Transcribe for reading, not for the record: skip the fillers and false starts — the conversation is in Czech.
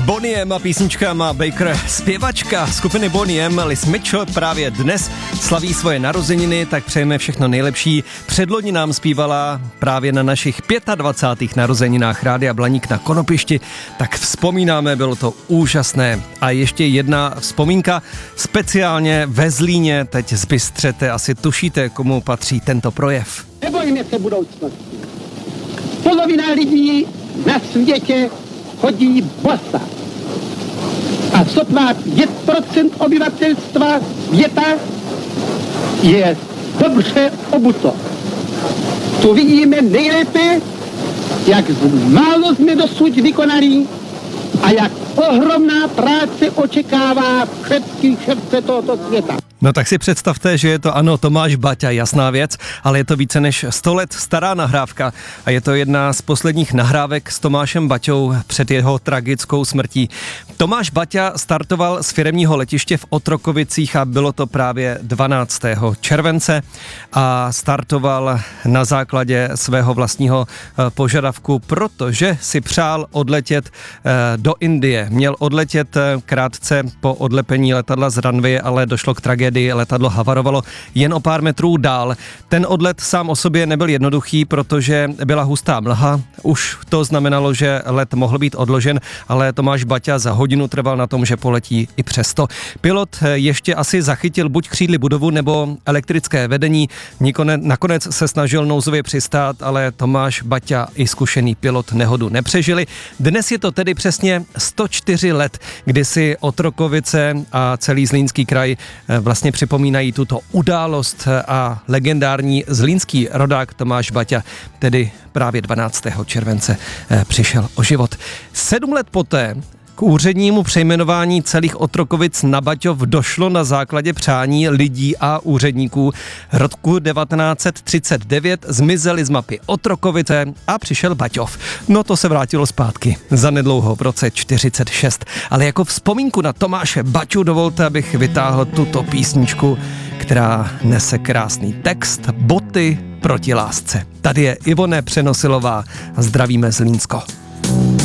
Bonnie M a písnička má Baker. Zpěvačka skupiny Bonnie M, Liz Mitchell, právě dnes slaví svoje narozeniny, tak přejeme všechno nejlepší. Předloni nám zpívala právě na našich 25. narozeninách Rádia Blaník na Konopišti, tak vzpomínáme, bylo to úžasné. A ještě jedna vzpomínka, speciálně ve Zlíně, teď zbystřete, asi tušíte, komu patří tento projev. Nebojme se budoucnosti. Polovina lidí na světě chodí bosa. A sotva 5% obyvatelstva světa je dobře obuto. Tu vidíme nejlépe, jak málo jsme dosud vykonali a jak ohromná práce očekává všetkých srdce tohoto světa. No tak si představte, že je to ano Tomáš Baťa, jasná věc, ale je to více než 100 let stará nahrávka a je to jedna z posledních nahrávek s Tomášem Baťou před jeho tragickou smrtí. Tomáš Baťa startoval z firemního letiště v Otrokovicích a bylo to právě 12. července a startoval na základě svého vlastního požadavku, protože si přál odletět do Indie. Měl odletět krátce po odlepení letadla z runwaye, ale došlo k tragédii, letadlo havarovalo jen o pár metrů dál. Ten odlet sám o sobě nebyl jednoduchý, protože byla hustá mlha. Už to znamenalo, že let mohl být odložen, ale Tomáš Baťa za hodinu trval na tom, že poletí i přesto. Pilot ještě asi zachytil buď křídly budovu nebo elektrické vedení. Nakonec se snažil nouzově přistát, ale Tomáš Baťa i zkušený pilot nehodu nepřežili. Dnes je to tedy přesně 104 let, kdy si Otrokovice a celý Zlínský kraj vlastně připomínají tuto událost a legendární zlínský rodák Tomáš Baťa, tedy právě 12. července přišel o život. 7 let poté k úřednímu přejmenování celých Otrokovic na Baťov došlo na základě přání lidí a úředníků. Roku 1939 zmizely z mapy Otrokovice a přišel Baťov. No to se vrátilo zpátky, zanedlouho v roce 46. Ale jako vzpomínku na Tomáše Baťu dovolte, abych vytáhl tuto písničku, která nese krásný text Boty proti lásce. Tady je Ivone Přenosilová. Zdravíme Zlínsko.